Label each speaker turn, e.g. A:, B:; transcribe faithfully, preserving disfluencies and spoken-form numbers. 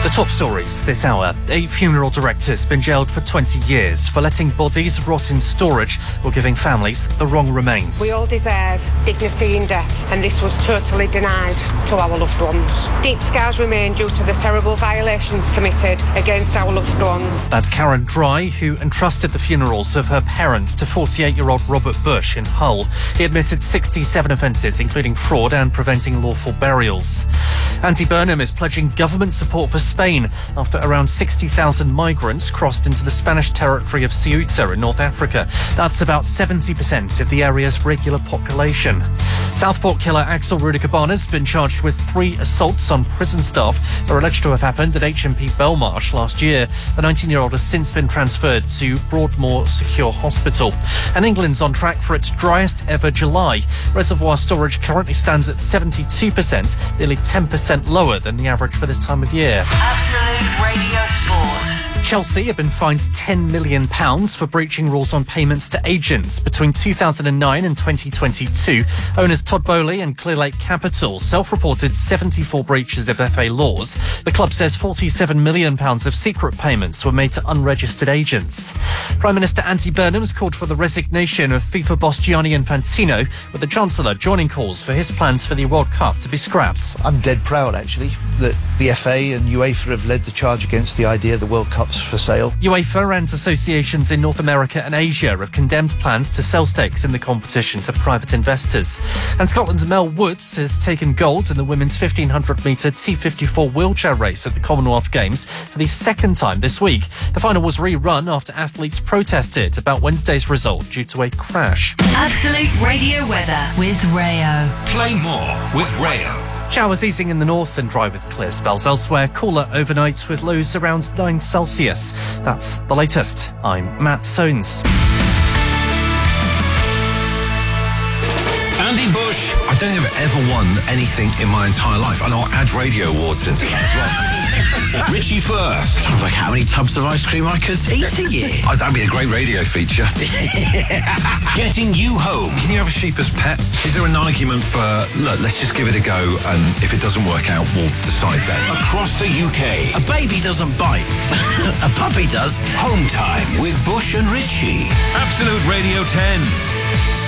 A: The top stories this hour. A funeral director's been jailed for twenty years for letting bodies rot in storage or giving families the wrong remains.
B: We all deserve dignity in death, and this was totally denied to our loved ones. Deep scars remain due to the terrible violations committed against our loved ones.
A: That's Karen Dry, who entrusted the funerals of her parents to forty-eight-year-old Robert Bush in Hull. He admitted sixty-seven offences, including fraud and preventing lawful burials. Andy Burnham is pledging government support for Spain after around sixty thousand migrants crossed into the Spanish territory of Ceuta in North Africa. That's about seventy percent of the area's regular population. Southport killer Axel Rudiger has been charged with three assaults on prison staff that are alleged to have happened at H M P Belmarsh last year. The nineteen-year-old has since been transferred to Broadmoor Secure Hospital. And England's on track for its driest ever July. Reservoir storage currently stands at seventy-two percent, nearly ten percent lower than the average for this time of year.
C: Absolute Radio Sport.
A: Chelsea have been fined ten million pounds for breaching rules on payments to agents. Between two thousand nine and twenty twenty-two, owners Todd Bowley and Clearlake Capital self-reported seventy-four breaches of F A laws. The club says forty-seven million pounds of secret payments were made to unregistered agents. Prime Minister Andy Burnham has called for the resignation of FIFA boss Gianni Infantino, with the Chancellor joining calls for his plans for the World Cup to be scrapped.
D: I'm dead proud, actually, that the F A and UEFA have led the charge against the idea the World Cup's for sale.
A: UEFA and associations in North America and Asia have condemned plans to sell stakes in the competition to private investors. And Scotland's Mel Woods has taken gold in the women's fifteen hundred metre T fifty-four wheelchair race at the Commonwealth Games for the second time this week. The final was rerun after athletes protested about Wednesday's result due to a crash.
C: Absolute Radio weather with Rayo.
E: Play more with Rayo.
A: Showers easing in the north and dry with clear spells elsewhere. Cooler overnight with lows around nine Celsius. That's the latest. I'm Matt Soanes.
E: Andy Bush.
F: I don't think I've ever won anything in my entire life. And I'll add radio awards into that as well.
E: Richie Firth.
G: Trying to work out how many tubs of ice cream I could eat a year.
F: Oh, that'd be a great radio feature.
E: Getting you home.
F: Can you have a sheep as pet? Is there an argument for, look, let's just give it a go, and if it doesn't work out, we'll decide then?
E: Across the U K.
G: A baby doesn't bite. A puppy does.
E: Home time with Bush and Richie. Absolute Radio tens.